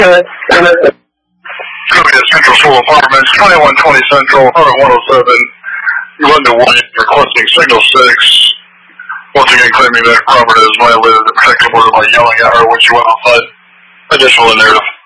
good. Central School Apartments, 2120 Central, 107. London 1, requesting signal 6. Once again, claiming that Robert is violated the protective order by yelling at her when she went outside. Additional narrative.